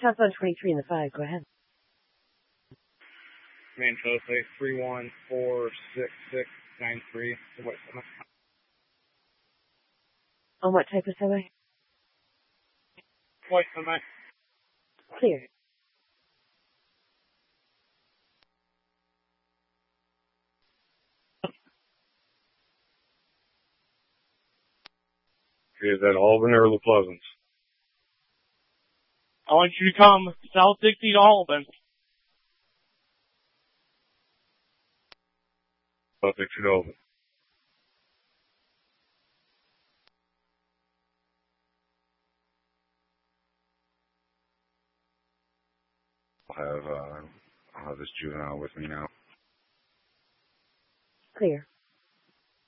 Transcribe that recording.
Counts on 23 in the 5. Go ahead. Manchester 314663. What? On what type of subway? White semi. Clear. Is that Albany or La Pleasance? I want you to come South Dixie to Albany. South Dixie to Albany. I'll have this juvenile with me now. Clear.